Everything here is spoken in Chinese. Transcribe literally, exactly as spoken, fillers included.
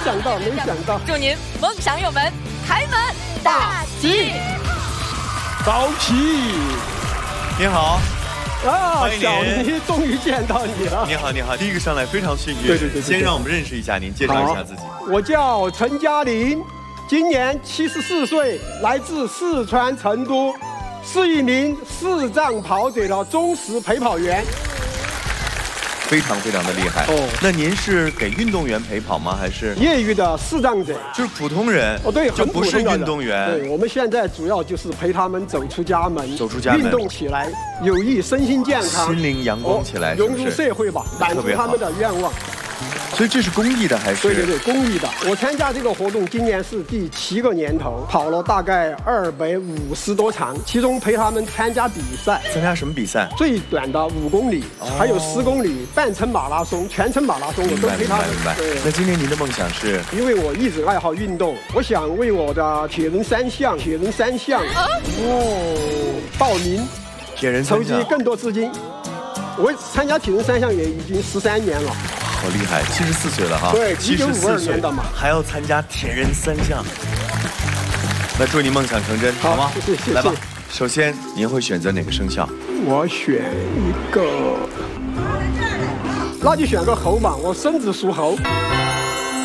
想到，没想到。 祝您梦想有门，开门大吉， 高起。 你好。 啊，小尼，终于见到你了！ 你好，你好，第一个上来非常幸运。 对对 对, 对。 先让我们认识一下您，介绍一下自己。 我叫陈嘉玲，今年七十四岁，来自四川成都，是一名视障跑者的忠实陪跑员。 非常非常的厉害哦。那您是给运动员陪跑吗？还是业余的视障者？ 就是普通人哦，对， 就不是运动员。 对，我们现在主要就是陪他们走出家门， 走出家门， 运动起来，有益身心健康， 心灵阳光起来， 融入社会吧，满足他们的愿望。 所以这是公益的还是？ 对对对，公益的。我参加这个活动今年是第七个年头，跑了大概二百五十多场，其中陪他们参加比赛。 参加什么比赛？ 最短的五公里，哦、还有十公里、半程马拉松、全程马拉松，我都陪他们。 明白。那今天您的梦想是？ 因为我一直爱好运动，我想为我的铁人三项、铁人三项哦报名， 铁人三项筹集更多资金。我参加铁人三项也已经十三年了。 好厉害，七十四岁了哈！ 对，一九五二年的嘛， 还要参加铁人三项。那祝您梦想成真，好吗？ 谢谢谢谢。 来吧，首先您会选择哪个生肖？ 我选一个，那就选个猴吧，我孙子属猴。